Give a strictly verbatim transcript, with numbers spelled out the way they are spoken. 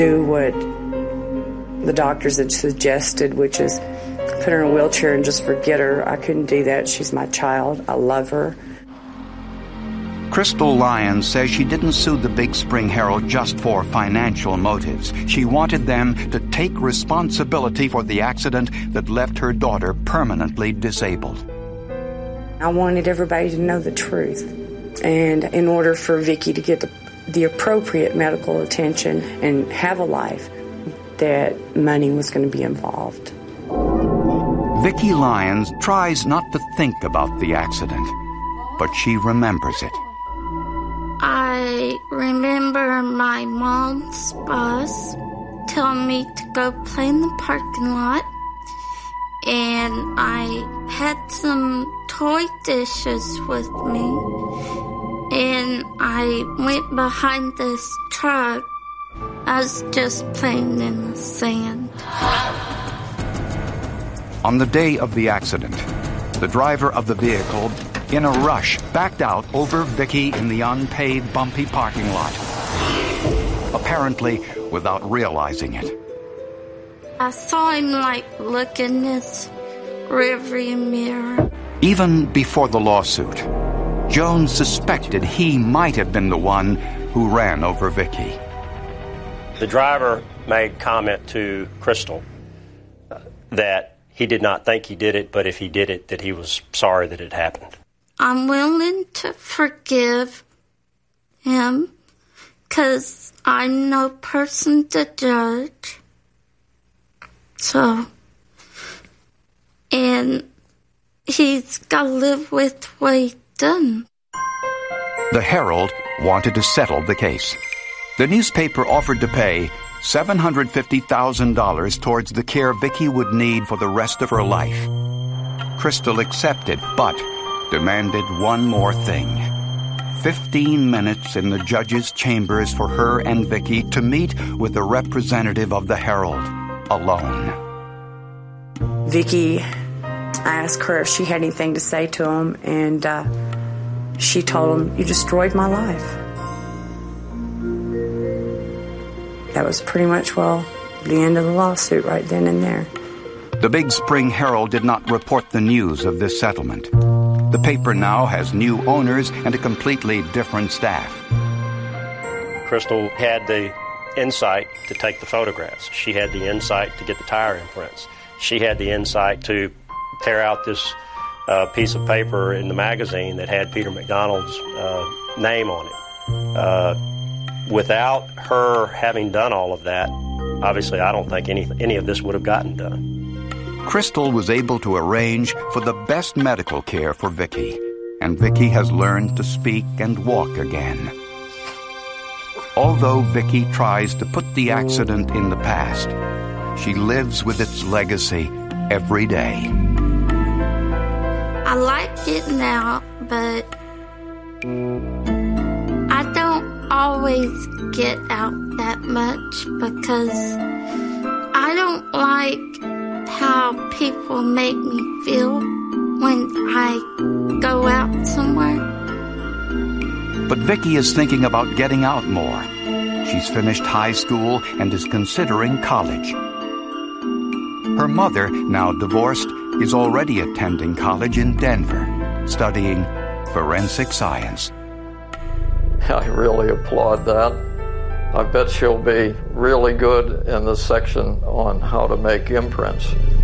do what the doctors had suggested, which is put her in a wheelchair and just forget her. I couldn't do that. She's my child. I love her. Crystal Lyons says she didn't sue the Big Spring Herald just for financial motives. She wanted them to take responsibility for the accident that left her daughter permanently disabled. I wanted everybody to know the truth. And in order for Vicki to get the, the appropriate medical attention and have a life, that money was going to be involved. Vicki Lyons tries not to think about the accident, but she remembers it. I remember my mom's bus telling me to go play in the parking lot, and I had some toy dishes with me, and I went behind this truck. I was just playing in the sand. On the day of the accident, the driver of the vehicle, in a rush, backed out over Vicki in the unpaved, bumpy parking lot, apparently without realizing it. I saw him, like, look in this rearview mirror. Even before the lawsuit, Jones suspected he might have been the one who ran over Vicki. The driver made comment to Crystal uh, that he did not think he did it, but if he did it, that he was sorry that it happened. I'm willing to forgive him because I'm no person to judge. So, and he's got to live with what he done. The Herald wanted to settle the case. The newspaper offered to pay seven hundred fifty thousand dollars towards the care Vicki would need for the rest of her life. Crystal accepted, but demanded one more thing. Fifteen minutes in the judge's chambers for her and Vicki to meet with a representative of the Herald, alone. Vicki, I asked her if she had anything to say to him, and uh, she told him, "You destroyed my life." That was pretty much, well, the end of the lawsuit right then and there. The Big Spring Herald did not report the news of this settlement. The paper now has new owners and a completely different staff. Crystal had the insight to take the photographs. She had the insight to get the tire imprints. She had the insight to tear out this uh, piece of paper in the magazine that had Peter McDonald's uh, name on it. Uh, without her having done all of that, obviously I don't think any, any of this would have gotten done. Crystal was able to arrange for the best medical care for Vicki, and Vicki has learned to speak and walk again. Although Vicki tries to put the accident in the past, she lives with its legacy every day. I like getting out, but I don't always get out that much because I don't like how people make me feel when I go out somewhere. But Vicki is thinking about getting out more. She's finished high school and is considering college. Her mother, now divorced, is already attending college in Denver, studying forensic science. I really applaud that. I bet she'll be really good in the section on how to make imprints.